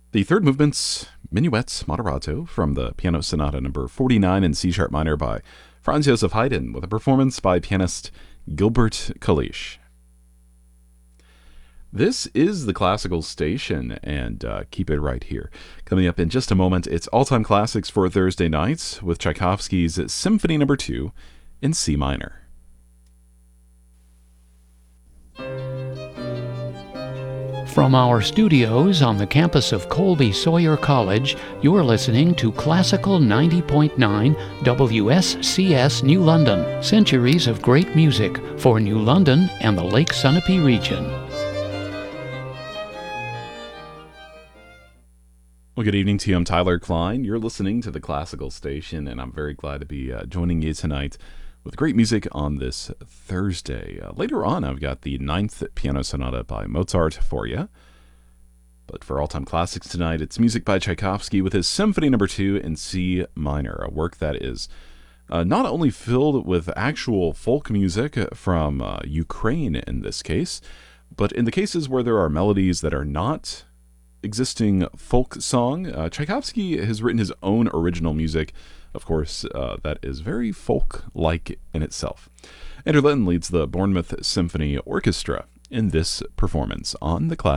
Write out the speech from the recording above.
The third movement's Minuet Moderato from the Piano Sonata number 49 in C-sharp minor by Franz Joseph Haydn with a performance by pianist Gilbert Kalisch. This is the Classical Station, and keep it right here. Coming up in just a moment, it's all-time classics for Thursday nights with Tchaikovsky's Symphony No. 2 in C minor. From our studios on the campus of Colby Sawyer College, you're listening to Classical 90.9 WSCS New London. Centuries of great music for New London and the Lake Sunapee region. Well, good evening to you. I'm Tyler Klein. You're listening to the Classical Station, and I'm very glad to be joining you tonight with great music on this Thursday. Later on, I've got the Ninth Piano Sonata by Mozart for you. But for all-time classics tonight, it's music by Tchaikovsky with his Symphony No. 2 in C minor, a work that is not only filled with actual folk music from Ukraine in this case, but in the cases where there are melodies that are not existing folk song, Tchaikovsky has written his own original music, of course, that is very folk-like in itself. Andrew Linton leads the Bournemouth Symphony Orchestra in this performance on the class.